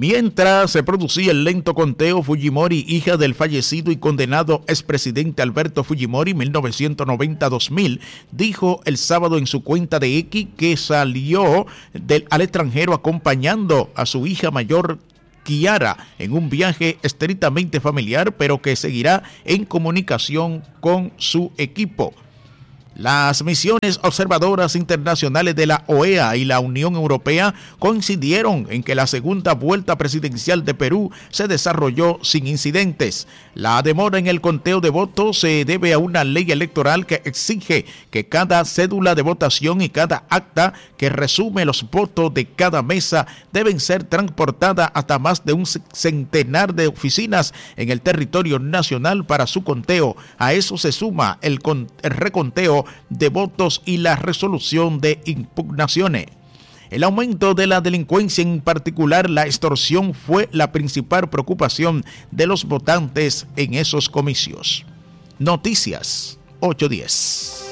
Mientras se producía el lento conteo, Fujimori, hija del fallecido y condenado expresidente Alberto Fujimori 1990-2000, dijo el sábado en su cuenta de X que salió al extranjero acompañando a su hija mayor Kiara en un viaje estrictamente familiar, pero que seguirá en comunicación con su equipo. Las misiones observadoras internacionales de la OEA y la Unión Europea coincidieron en que la segunda vuelta presidencial de Perú se desarrolló sin incidentes. La demora en el conteo de votos se debe a una ley electoral que exige que cada cédula de votación y cada acta que resume los votos de cada mesa deben ser transportadas hasta más de un centenar de oficinas en el territorio nacional para su conteo. A eso se suma el reconteo de votos y la resolución de impugnaciones. El aumento de la delincuencia, en particular la extorsión, fue la principal preocupación de los votantes en esos comicios. Noticias 810.